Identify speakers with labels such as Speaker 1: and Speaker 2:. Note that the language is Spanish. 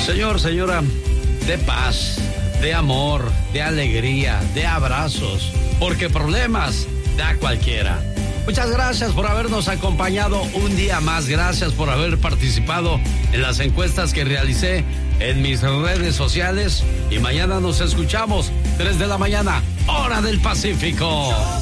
Speaker 1: Señor, señora, de paz, de amor, de alegría, de abrazos, porque problemas da cualquiera. Muchas gracias por habernos acompañado un día más. Gracias por haber participado en las encuestas que realicé en mis redes sociales. Y mañana nos escuchamos, 3 de la mañana, hora del Pacífico.